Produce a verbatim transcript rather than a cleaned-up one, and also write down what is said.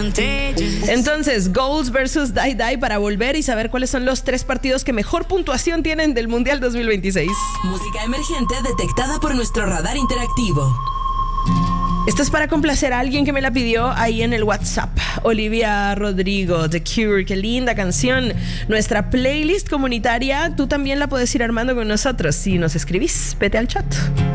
Entonces, Goals versus Die Die para volver y saber cuáles son los tres partidos que mejor puntuación tienen del Mundial dos mil veintiséis. Música emergente detectada por nuestro radar interactivo. Esto es para complacer a alguien que me la pidió ahí en el WhatsApp. Olivia Rodrigo, The Cure, qué linda canción. Nuestra playlist comunitaria, tú también la puedes ir armando con nosotros si nos escribís. Vete al chat.